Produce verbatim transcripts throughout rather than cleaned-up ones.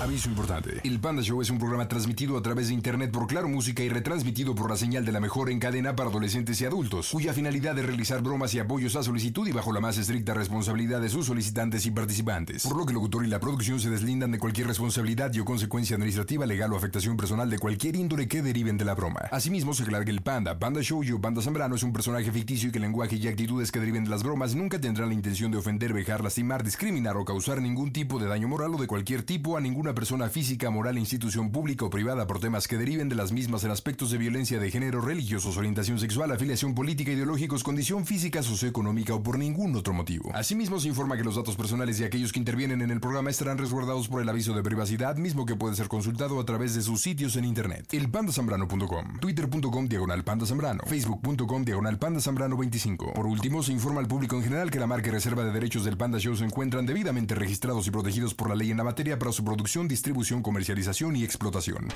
Aviso importante. El Panda Show es un programa transmitido a través de internet por Claro Música y retransmitido por la señal de la mejor en cadena para adolescentes y adultos, cuya finalidad es realizar bromas y apoyos a solicitud y bajo la más estricta responsabilidad de sus solicitantes y participantes. Por lo que el locutor y la producción se deslindan de cualquier responsabilidad y o consecuencia administrativa, legal o afectación personal de cualquier índole que deriven de la broma. Asimismo, se aclara que el Panda, Panda Show y o Panda Zambrano es un personaje ficticio y que el lenguaje y actitudes que deriven de las bromas nunca tendrán la intención de ofender, vejar, lastimar, discriminar o causar ningún tipo de daño moral o de cualquier tipo a ninguna persona física, moral, institución pública o privada por temas que deriven de las mismas en aspectos de violencia de género, religiosos, orientación sexual, afiliación política, ideológicos, condición física, socioeconómica o por ningún otro motivo. Asimismo, se informa que los datos personales de aquellos que intervienen en el programa estarán resguardados por el aviso de privacidad, mismo que puede ser consultado a través de sus sitios en internet. el panda zambrano punto com, twitter punto com diagonal panda zambrano, facebook punto com diagonal panda zambrano veinticinco. Por último, se informa al público en general que la marca y reserva de derechos del Panda Show se encuentran debidamente registrados y protegidos por la ley en la materia para su producción, distribución, comercialización y explotación.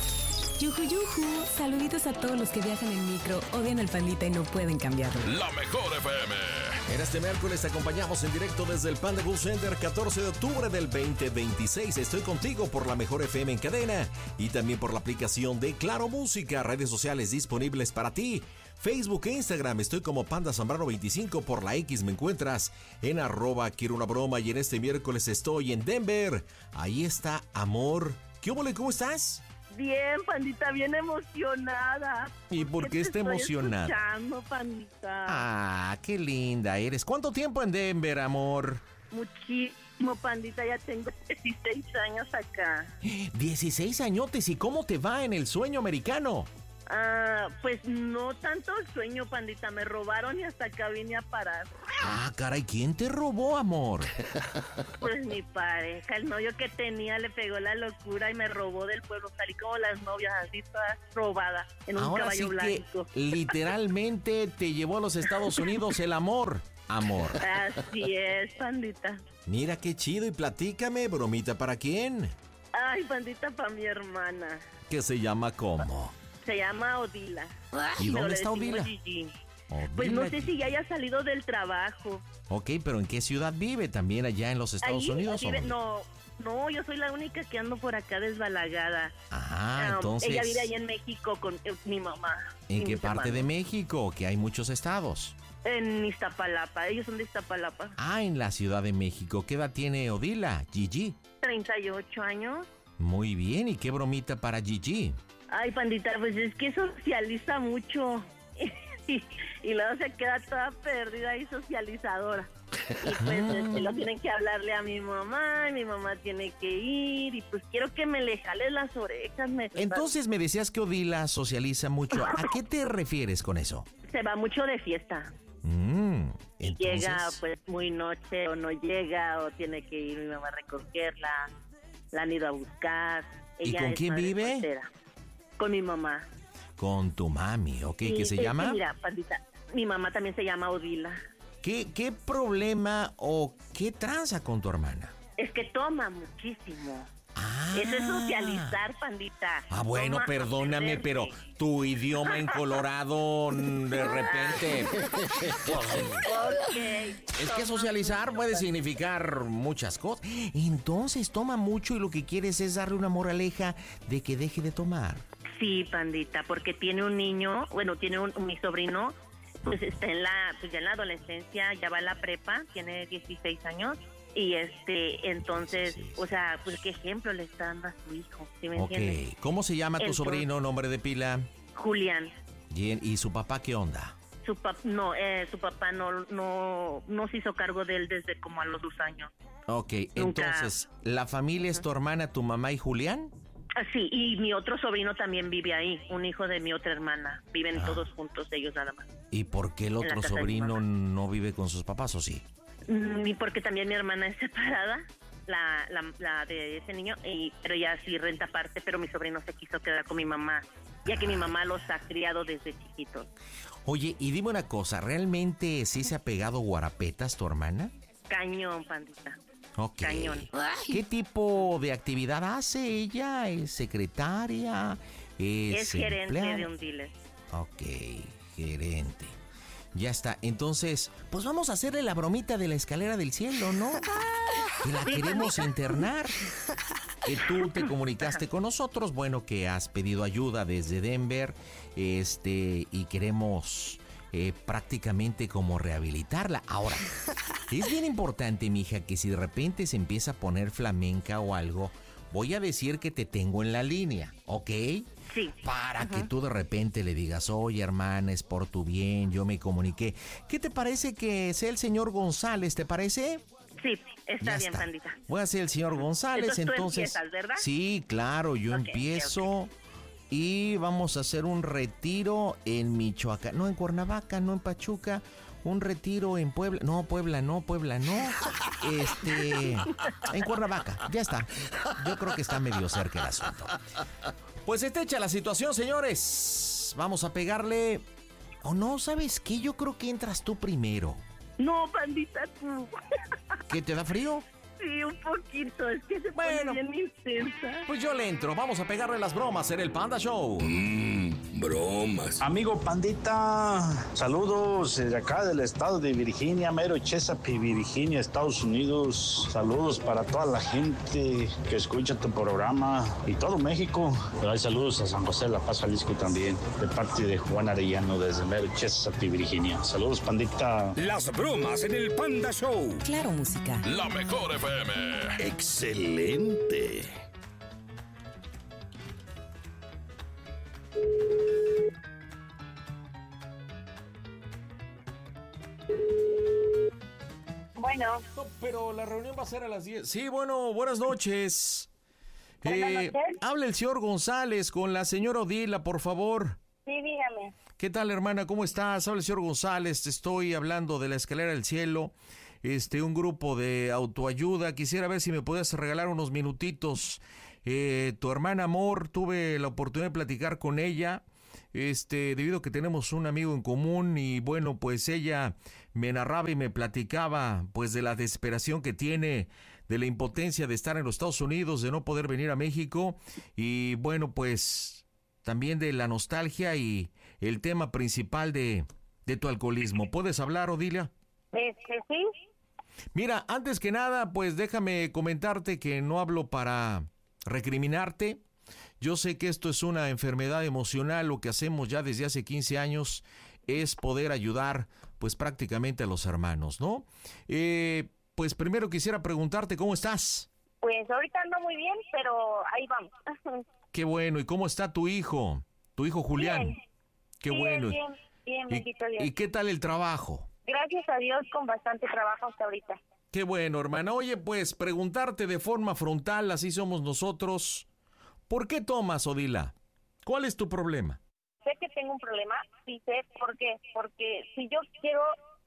Yuju, yuju. Saluditos a todos los que viajan en micro, odian al pandita y no pueden cambiarlo. La mejor F M. En este miércoles te acompañamos en directo desde el Panda Go Center, catorce de octubre del veinte veintiséis. Estoy contigo por la mejor F M en cadena y también por la aplicación de Claro Música, redes sociales disponibles para ti. Facebook e Instagram estoy como Panda Zambrano veinticinco, por la X me encuentras en arroba quiero una broma y en este miércoles estoy en Denver. Ahí está Amor. ¿Qué óvole? ¿Cómo estás? Bien, pandita, bien emocionada. ¿Y por qué está emocionada? Estoy escuchando, pandita. Ah, qué linda eres. ¿Cuánto tiempo en Denver, amor? Muchísimo, pandita, ya tengo dieciséis años acá. dieciséis añotes, ¿y cómo te va en el sueño americano? Ah, pues no tanto el sueño, pandita, me robaron y hasta acá vine a parar. Ah, caray, ¿quién te robó, amor? Pues mi pareja, el novio que tenía le pegó la locura y me robó del pueblo. Salí como las novias, así todas robadas, en un Ahora caballo sí blanco. Que literalmente te llevó a los Estados Unidos el amor, amor. Así es, pandita. Mira qué chido, y platícame, bromita, ¿para quién? Ay, pandita, para mi hermana. ¿Qué se llama cómo? Se llama Odila. ¿Y dónde le está decimos Odila? Gigi. Odila. Pues no sé si ya haya salido del trabajo. Ok, pero ¿en qué ciudad vive? ¿También allá en los Estados Ahí, Unidos? vive- ¿o dónde? no, no, yo soy la única que ando por acá desbalagada. Ah, Um, entonces... Ella vive ahí en México con eh, mi mamá. ¿En y qué mis parte de hermanos. México? Que hay muchos estados. En Iztapalapa, ellos son de Iztapalapa. Ah, en la Ciudad de México. ¿Qué edad tiene Odila? Gigi. treinta y ocho años. Muy bien, ¿y qué bromita para Gigi? Ay, pandita, pues es que socializa mucho. y, y luego se queda toda perdida y socializadora. Y pues este, lo tienen que hablarle a mi mamá, y mi mamá tiene que ir, y pues quiero que me le jales las orejas. Me, Entonces me decías que Odila socializa mucho. ¿A qué te refieres con eso? se va mucho de fiesta. Mm, Y entonces... llega pues muy noche, o no llega, o tiene que ir mi mamá a recogerla, la han ido a buscar. ¿Y Ella con es quién madre vive? soltera. Con mi mamá. Con tu mami, ¿ok? Y ¿Qué es se que, llama? Mira, pandita, mi mamá también se llama Odila. ¿Qué, ¿Qué problema o qué tranza con tu hermana? Es que toma muchísimo. Ah. Eso es socializar, pandita. Ah, bueno, Toma a perdóname, perderse. pero tu idioma en Colorado, mm, de repente... Ok. Es que socializar puede significar muchas cosas. Entonces toma mucho y lo que quieres es darle una moraleja de que deje de tomar. Sí, pandita, porque tiene un niño, bueno, tiene un, mi sobrino, pues está en la, pues ya en la adolescencia, ya va a la prepa, tiene dieciséis años. Y este, entonces, Sí, sí, sí. o sea, pues qué ejemplo le está dando a su hijo, ¿sí me Ok, entiendes? ¿cómo se llama tu Entonces- sobrino, nombre de pila? Julián, Bien, ¿y su papá qué onda? su papá, no, eh, su papá no, no, no se hizo cargo de él desde como a los dos años. Ok, Nunca. entonces, ¿la familia es tu hermana, tu mamá y Julián? Ah, sí, y mi otro sobrino también vive ahí, un hijo de mi otra hermana, viven Ah. todos juntos ellos nada más. ¿Y por qué el la otro casa de mi sobrino mamá. no vive con sus papás o sí? Mm, Y porque también mi hermana es separada, la, la, la de ese niño, y, pero ella sí renta aparte, pero mi sobrino se quiso quedar con mi mamá, ya que mi mamá los ha criado desde chiquitos. Oye, y dime una cosa, ¿realmente sí se ha pegado guarapetas tu hermana? Cañón, pandita. Ok. Cañón. ¿Qué tipo de actividad hace ella? ¿Es secretaria? ¿Es, Es gerente empleada? de un dealer. Ok, gerente. Ya está. Entonces, pues vamos a hacerle la bromita de la escalera del cielo, ¿no? Que la Sí, queremos mamita. internar. que tú te comunicaste con nosotros, bueno, que has pedido ayuda desde Denver, este, y queremos eh, prácticamente como rehabilitarla. Ahora, es bien importante, mija, que si de repente se empieza a poner flamenca o algo, voy a decir que te tengo en la línea, ¿ok? Sí. Para Ajá. que tú de repente le digas, oye, hermana, es por tu bien, yo me comuniqué. ¿Qué te parece que sea el señor González? ¿Te parece? Sí, está Ya bien, está. pandita. Voy a ser el señor González, Entonces tú entonces. empiezas, ¿verdad? Sí, claro, yo Ok, ok, empiezo y vamos a hacer un retiro en Michoacán, no en Cuernavaca, no en Pachuca, un retiro en Puebla, no, Puebla, no, Puebla, no, este, en Cuernavaca, ya está. Yo creo que está medio cerca el asunto. Pues está hecha la situación, señores. Vamos a pegarle. O no, ¿sabes qué? Yo creo que entras tú primero. No, pandita, tú. ¿Qué, te da frío? Sí, un poquito. Es que se Bueno. pone bien intensa. Pues yo le entro, vamos a pegarle las bromas en el Panda Show. Mmm, bromas. Amigo Pandita, saludos desde acá del estado de Virginia, mero Chesapeake, Virginia, Estados Unidos. Saludos para toda la gente que escucha tu programa y todo México. Pero hay saludos a San José de la Paz, Jalisco también, de parte de Juan Arellano desde mero Chesapeake, Virginia. Saludos, Pandita. Las bromas en el Panda Show. Claro, música. La mejor F M. Excelente. Bueno, No, pero la reunión va a ser a las diez. Sí, bueno, buenas noches. Buenas Eh, noches. habla el señor González con la señora Odila, por favor. sí, dígame. ¿Qué tal, hermana? ¿Cómo estás? Habla el señor González, te estoy hablando de la Escalera del Cielo, este, un grupo de autoayuda. Quisiera ver si me puedes regalar unos minutitos. Eh, tu hermana Amor, tuve la oportunidad de platicar con ella, este, debido a que tenemos un amigo en común y bueno, pues ella me narraba y me platicaba pues de la desesperación que tiene, de la impotencia de estar en los Estados Unidos, de no poder venir a México y bueno, pues también de la nostalgia y el tema principal de, de tu alcoholismo. ¿Puedes hablar, Odilia? Este, sí. Mira, antes que nada, pues déjame comentarte que no hablo para recriminarte. Yo sé que esto es una enfermedad emocional. Lo que hacemos ya desde hace quince años es poder ayudar pues prácticamente a los hermanos, ¿no? Eh, pues primero quisiera preguntarte, ¿cómo estás? Pues ahorita ando muy bien, pero ahí vamos. Qué bueno. ¿Y cómo está tu hijo? Tu hijo Julián. Bien. Qué bien, bueno. Bien, bien, ¿Y, bendito Dios. ¿Y qué tal el trabajo? Gracias a Dios con bastante trabajo hasta ahorita. Qué bueno, hermana. Oye, pues preguntarte de forma frontal, así somos nosotros. ¿Por qué tomas, Odila? ¿Cuál es tu problema? Sé que tengo un problema, sí sé por qué, porque si yo quiero,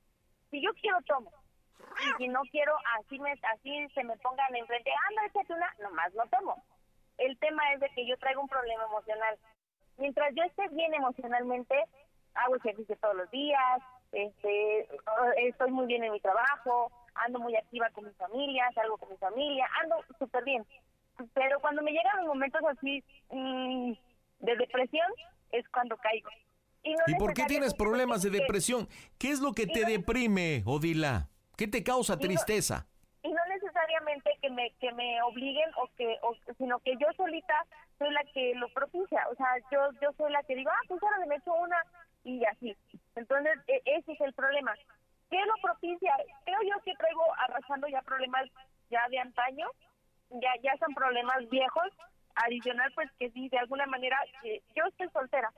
si yo quiero tomo, y si no quiero, así me, así se me pongan enfrente, ah, no, échate una, nomás no tomo. El tema es de que yo traigo un problema emocional. Mientras yo esté bien emocionalmente, hago ejercicio todos los días, este, estoy muy bien en mi trabajo, ando muy activa con mi familia, salgo con mi familia, ando súper bien. Pero cuando me llegan los momentos así mmm, de depresión, es cuando caigo. ¿Y, no ¿Y por qué tienes necesariamente problemas de que- depresión? ¿Qué es lo que te no- deprime, Odila? ¿Qué te causa no- tristeza? Y no necesariamente que me que me obliguen o que o, sino que yo solita soy la que lo propicia, o sea, yo yo soy la que digo, ah, pues ahora me echo una y así. Entonces, e- ese es el problema. ¿Qué lo propicia? Creo yo que traigo arrastrando ya problemas ya de antaño, ya ya son problemas viejos, adicional pues que sí, de alguna manera, eh, yo estoy soltera,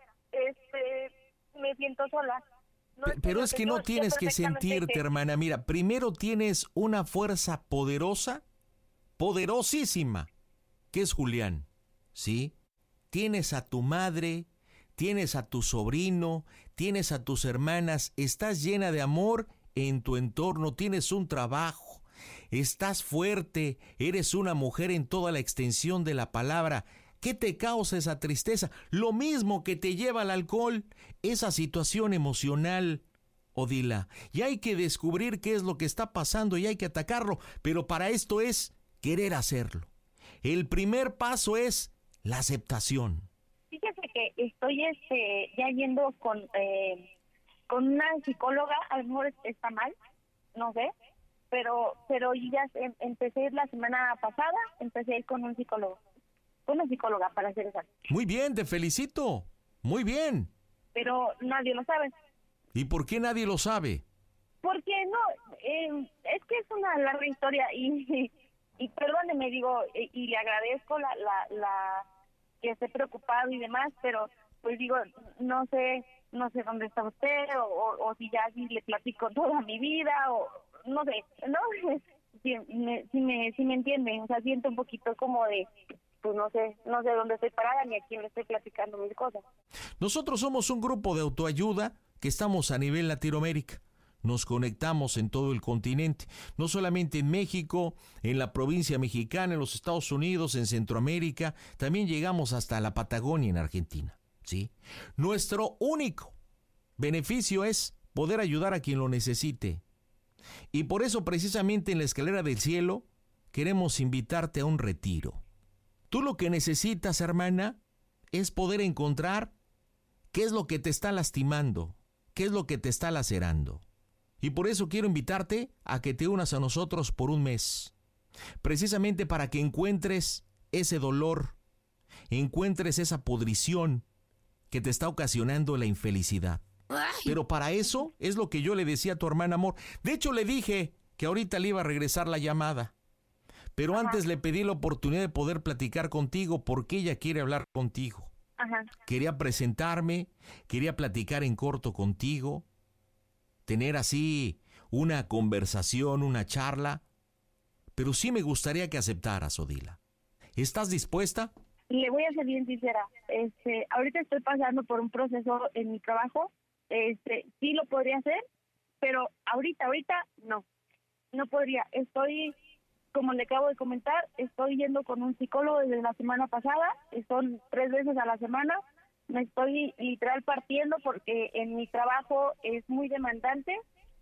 este me siento sola. No Pe- es Pero lo es que yo no sé tienes que perfectamente sentirte, que- hermana. Mira, primero tienes una fuerza poderosa, poderosísima, que es Julián, ¿sí? Tienes a tu madre, tienes a tu sobrino, tienes a tus hermanas, estás llena de amor en tu entorno, tienes un trabajo, estás fuerte, eres una mujer en toda la extensión de la palabra. ¿Qué te causa esa tristeza? Lo mismo que te lleva al alcohol, esa situación emocional, Odila. Y hay que descubrir qué es lo que está pasando y hay que atacarlo, pero para esto es querer hacerlo. El primer paso es la aceptación. Fíjate que estoy este ya yendo con eh, con una psicóloga, a lo mejor está mal, no sé, pero pero ya em, empecé a ir la semana pasada, empecé a ir con un psicólogo, con una psicóloga para ser exacto. Muy bien, te felicito. Muy bien. Pero nadie lo sabe. ¿Y por qué nadie lo sabe? Porque no, eh, es que es una larga historia y, y perdóneme, digo, y, y le agradezco la, la, la que esté preocupado y demás, pero pues digo, no sé, no sé dónde está usted o, o, o si ya sí le platico toda mi vida o no sé, ¿no? Si me, si me, si me entienden, o sea, siento un poquito como de, pues no sé, no sé dónde estoy parada ni a quién le estoy platicando mis cosas. Nosotros somos un grupo de autoayuda que estamos a nivel Latinoamérica. Nos conectamos en todo el continente, no solamente en México, en la provincia mexicana, en los Estados Unidos, en Centroamérica, también llegamos hasta la Patagonia en Argentina, ¿sí? Nuestro único beneficio es poder ayudar a quien lo necesite. Y por eso precisamente en la Escalera del Cielo queremos invitarte a un retiro. Tú lo que necesitas, hermana, es poder encontrar qué es lo que te está lastimando, qué es lo que te está lacerando. Y por eso quiero invitarte a que te unas a nosotros por un mes, precisamente para que encuentres ese dolor, encuentres esa pudrición que te está ocasionando la infelicidad. Pero para eso es lo que yo le decía a tu hermana amor. De hecho, le dije que ahorita le iba a regresar la llamada, pero Ajá. antes le pedí la oportunidad de poder platicar contigo porque ella quiere hablar contigo. Ajá. Quería presentarme, quería platicar en corto contigo, tener así una conversación, una charla, pero sí me gustaría que aceptaras, Odila. ¿Estás dispuesta? Le voy a ser bien sincera. Este, ahorita estoy pasando por un proceso en mi trabajo. Este, sí lo podría hacer, pero ahorita, ahorita no, no podría. Estoy, como le acabo de comentar, estoy yendo con un psicólogo desde la semana pasada. Son tres veces a la semana. Me estoy literal partiendo porque en mi trabajo es muy demandante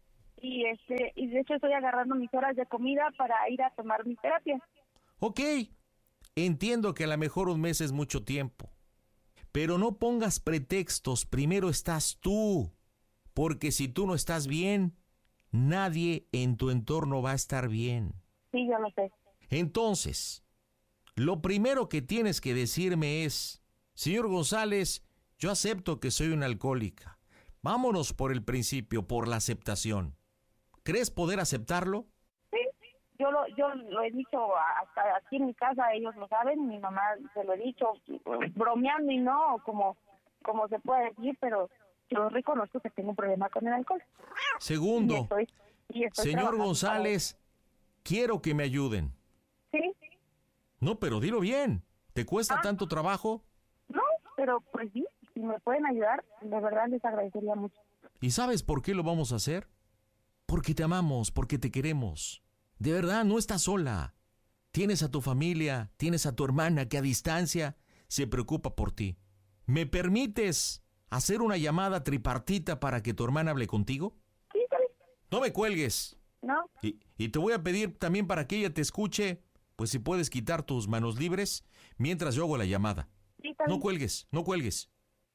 y este y de hecho estoy agarrando mis horas de comida para ir a tomar mis terapias. Ok, entiendo que a lo mejor un mes es mucho tiempo, pero no pongas pretextos, primero estás tú, porque si tú no estás bien, nadie en tu entorno va a estar bien. Sí, yo lo sé. Entonces, lo primero que tienes que decirme es: señor González, yo acepto que soy una alcohólica. Vámonos por el principio, por la aceptación. ¿Crees poder aceptarlo? Sí, yo lo, yo lo he dicho hasta aquí en mi casa, ellos lo saben, mi mamá se lo he dicho, bromeando y no, como, como se puede decir, pero yo reconozco que tengo un problema con el alcohol. Segundo, y estoy, y estoy señor González, quiero que me ayuden. Sí. No, pero dilo bien. ¿Te cuesta ah. tanto trabajo? No, pero pues sí, si me pueden ayudar, de verdad les agradecería mucho. ¿Y sabes por qué lo vamos a hacer? Porque te amamos, porque te queremos. De verdad, no estás sola. Tienes a tu familia, tienes a tu hermana que a distancia se preocupa por ti. ¿Me permites hacer una llamada tripartita para que tu hermana hable contigo? Sí, está bien. No me cuelgues. No. Y, y te voy a pedir también para que ella te escuche, pues si puedes quitar tus manos libres mientras yo hago la llamada. Sí, está bien. No cuelgues, no cuelgues.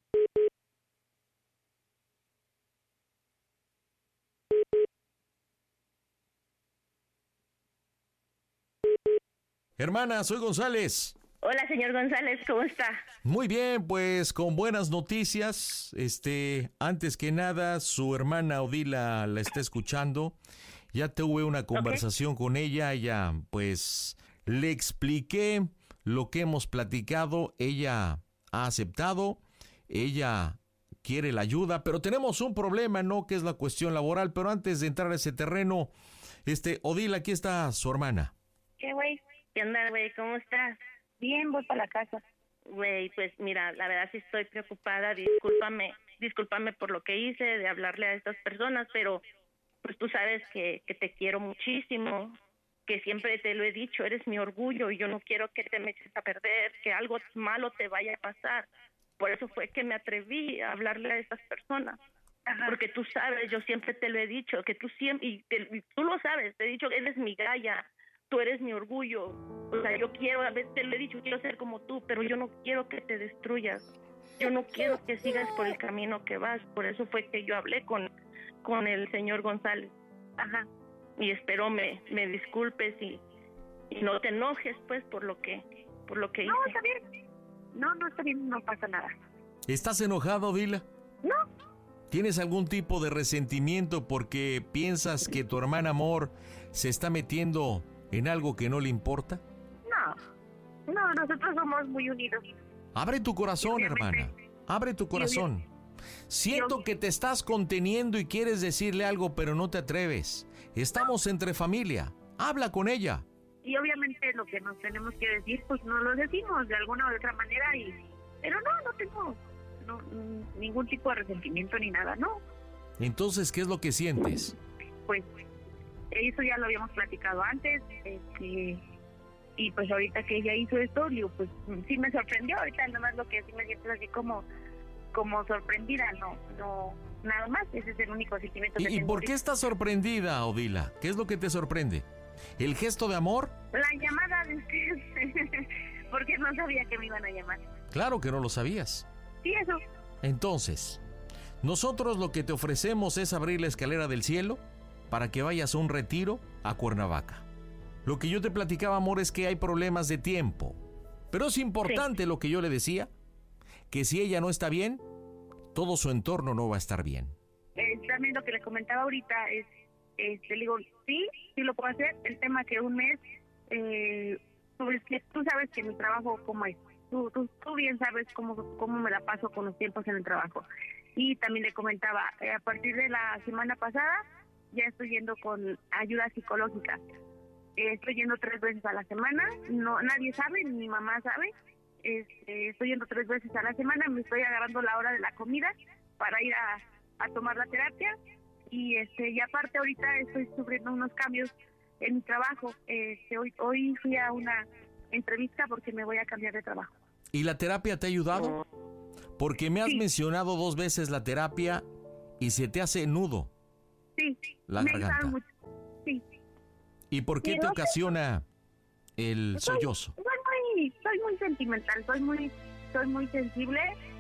Hermana, soy González. Hola, señor González, ¿cómo está? Muy bien, pues con buenas noticias. Este, antes que nada, su hermana Odila la está escuchando. Ya tuve una conversación okay. con ella. Ella, pues, le expliqué lo que hemos platicado. Ella ha aceptado. Ella quiere la ayuda, pero tenemos un problema, ¿no? Que es la cuestión laboral. Pero antes de entrar a ese terreno, este, Odila, aquí está su hermana. ¿Qué, güey? ¿Qué onda, güey? ¿Cómo estás? Bien, voy para la casa. Güey, pues mira, la verdad sí estoy preocupada. Discúlpame, discúlpame por lo que hice de hablarle a estas personas, pero pues tú sabes que, que te quiero muchísimo, que siempre te lo he dicho, eres mi orgullo y yo no quiero que te me eches a perder, que algo malo te vaya a pasar. Por eso fue que me atreví a hablarle a estas personas. Ajá. Porque tú sabes, yo siempre te lo he dicho, que tú siempre, y, te, y tú lo sabes, te he dicho que eres mi galla. Tú eres mi orgullo, o sea, yo quiero, a veces te lo he dicho, quiero ser como tú, pero yo no quiero que te destruyas, yo no quiero que sigas por el camino que vas, por eso fue que yo hablé con, con el señor González. Ajá. y espero me, me disculpes y, y no te enojes pues por lo que por lo que hice. No, está bien. No, no está bien, no pasa nada. ¿Estás enojado, Dila? No. ¿Tienes algún tipo de resentimiento porque piensas que tu hermana Amor se está metiendo en algo que no le importa? No, no, nosotros somos muy unidos. Abre tu corazón, hermana. Abre tu corazón. Siento que te estás conteniendo y quieres decirle algo, pero no te atreves. Estamos entre familia. Habla con ella. Y obviamente lo que nos tenemos que decir, pues nos lo decimos de alguna u otra manera. y Pero no, no tengo no, ningún tipo de resentimiento ni nada, ¿no? Entonces, ¿qué es lo que sientes? Pues eso ya lo habíamos platicado antes. Este, y pues ahorita que ella hizo esto, digo, pues sí me sorprendió. Ahorita nada más lo que sí me siento así como... como sorprendida, no, no, nada más, ese es el único sentimiento que ¿Y, tengo. ¿Y por qué estás sorprendida, Odila? ¿Qué es lo que te sorprende? ¿El gesto de amor? La llamada de ustedes, porque no sabía que me iban a llamar. Claro que no lo sabías. Sí, eso. Entonces, nosotros lo que te ofrecemos es abrir la escalera del cielo para que vayas a un retiro a Cuernavaca. Lo que yo te platicaba, amor, es que hay problemas de tiempo, pero es importante sí. Lo que yo le decía, que si ella no está bien, todo su entorno no va a estar bien. Eh, también lo que le comentaba ahorita es, este, le digo, sí, sí lo puedo hacer. El tema que un mes, eh, pues que tú sabes que mi trabajo cómo es. Tú, tú, tú bien sabes cómo, cómo me la paso con los tiempos en el trabajo. Y también le comentaba, eh, a partir de la semana pasada, ya estoy yendo con ayuda psicológica. Eh, estoy yendo tres veces a la semana, no nadie sabe, ni mi mamá sabe. Este, estoy yendo tres veces a la semana, me estoy agarrando la hora de la comida para ir a, a tomar la terapia y este y aparte ahorita estoy sufriendo unos cambios en mi trabajo. Este, hoy, hoy fui a una entrevista porque me voy a cambiar de trabajo. ¿Y la terapia te ha ayudado? Porque me has sí. mencionado dos veces la terapia y se te hace nudo sí, la me garganta. Mucho. Sí. ¿Y por qué sí, te no ocasiona sé. el soy, sollozo? Soy muy, soy muy sentimental, soy muy, soy muy sensible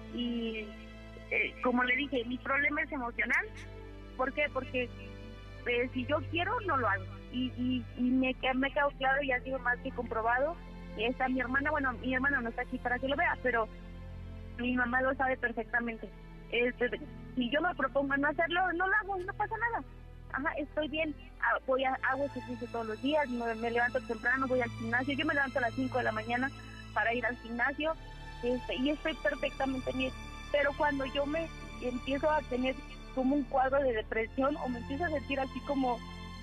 y eh, como le dije, mi problema es emocional. ¿Por qué? Porque eh, si yo quiero, no lo hago. Y, y, y me, me quedó claro y ha sido más que comprobado. Y está mi hermana, bueno, mi hermana no está aquí para que lo vea, pero mi mamá lo sabe perfectamente. Este, si yo me propongo no hacerlo, no lo hago y no pasa nada. Ajá, estoy bien, voy a, hago ejercicio todos los días, me, me levanto temprano, voy al gimnasio. Yo me levanto a las cinco de la mañana para ir al gimnasio este, y estoy perfectamente bien. Pero cuando yo me empiezo a tener como un cuadro de depresión o me empiezo a sentir así como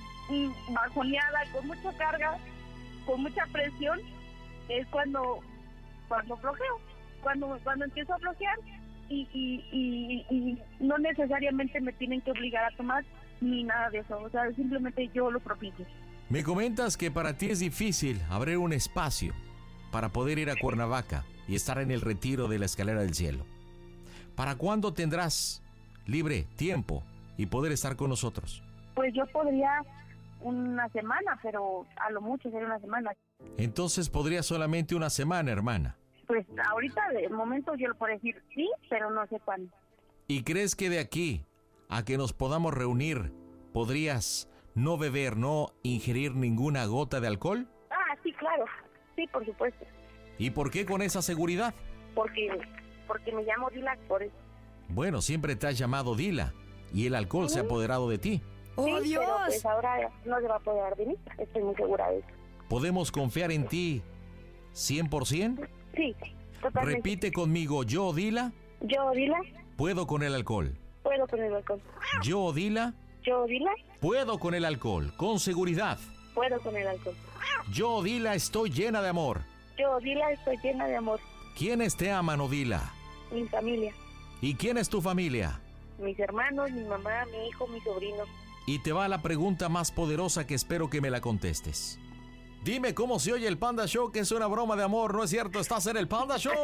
mm, bajoneada, con mucha carga, con mucha presión, es cuando cuando flojeo, cuando cuando empiezo a flojear y, y, y, y no necesariamente me tienen que obligar a tomar ni nada de eso, o sea, simplemente yo lo propicio. Me comentas que para ti es difícil abrir un espacio para poder ir a Cuernavaca y estar en el retiro de la escalera del cielo. ¿Para cuándo tendrás libre tiempo y poder estar con nosotros? Pues yo podría una semana, pero a lo mucho sería una semana. Entonces podría solamente una semana, hermana. Pues ahorita de momento yo lo puedo decir sí, pero no sé cuándo. ¿Y crees que de aquí a que nos podamos reunir podrías no beber, no ingerir ninguna gota de alcohol? Ah, sí, claro, sí, por supuesto. ¿Y por qué con esa seguridad? Porque, porque me llamo Dila, por eso. Bueno, siempre te has llamado Dila y el alcohol ¿Sí? se ha apoderado de ti. ¡Oh, sí, Dios! Pero pues ahora no se va a apoderar de mí, estoy muy segura de eso. ¿Podemos confiar en ti cien por ciento? Sí, totalmente. Repite conmigo, yo, Dila. Yo, Dila. Puedo con el alcohol. Puedo con el alcohol. Yo, Dila. Yo, Dila. Puedo con el alcohol, con seguridad. Puedo con el alcohol. Yo, Dila, estoy llena de amor. Yo, Dila, estoy llena de amor. ¿Quiénes te aman, Odila? Mi familia. ¿Y quién es tu familia? Mis hermanos, mi mamá, mi hijo, mi sobrino. Y te va la pregunta más poderosa que espero que me la contestes. Dime cómo se oye el Panda Show, que es una broma de amor, ¿no es cierto? Estás en el Panda Show.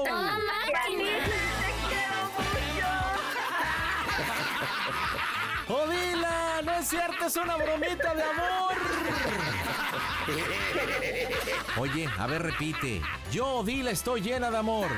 ¡Odila! ¡No es cierto! ¡Es una bromita de amor! Oye, a ver, repite. Yo, Odila, estoy llena de amor.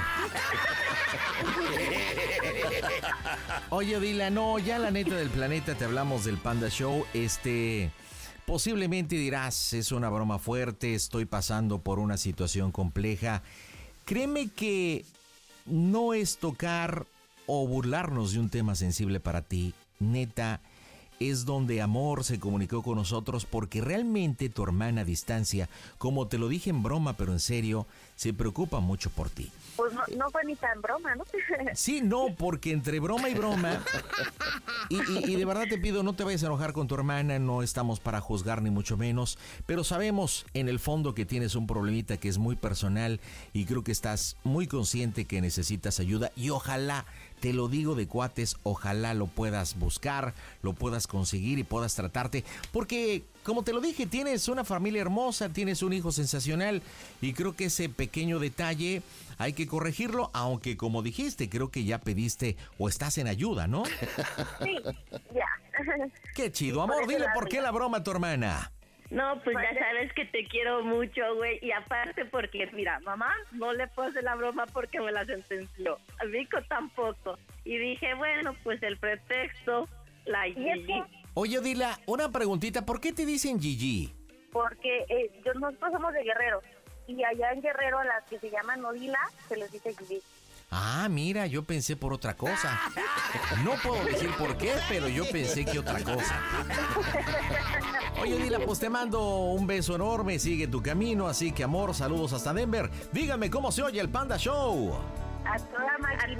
Oye, Odila, no, ya la neta del planeta te hablamos del Panda Show. Este... Posiblemente dirás, es una broma fuerte, estoy pasando por una situación compleja. Créeme que no es tocar o burlarnos de un tema sensible para ti. Neta, es donde Amor se comunicó con nosotros porque realmente tu hermana a distancia, como te lo dije en broma, pero en serio, se preocupa mucho por ti. Pues no, no fue ni tan broma, ¿no? Sí, no, porque entre broma y broma, y, y, y de verdad te pido, no te vayas a enojar con tu hermana, no estamos para juzgar ni mucho menos, pero sabemos en el fondo que tienes un problemita que es muy personal y creo que estás muy consciente que necesitas ayuda y ojalá, te lo digo de cuates, ojalá lo puedas buscar, lo puedas conseguir y puedas tratarte, porque como te lo dije, tienes una familia hermosa, tienes un hijo sensacional y creo que ese pequeño detalle hay que corregirlo, aunque como dijiste, creo que ya pediste o estás en ayuda, ¿no? Sí, ya. Qué chido. Amor, dile por qué la broma a tu hermana. No, pues ya sabes que te quiero mucho, güey. Y aparte porque, mira, mamá no le puedo hacer la broma porque me la sentenció. A Vico tampoco. Y dije, bueno, pues el pretexto, la Gigi. Oye, Odila, una preguntita. ¿Por qué te dicen Gigi? Porque eh, yo, nosotros somos de Guerrero. Y allá en Guerrero a las que se llaman Odila se les dice Gigi. Ah, mira, yo pensé por otra cosa. No puedo decir por qué, pero yo pensé que otra cosa. Oye, Odila, pues te mando un beso enorme, sigue tu camino, así que amor, saludos hasta Denver. Dígame cómo se oye el Panda Show. A toda máquina.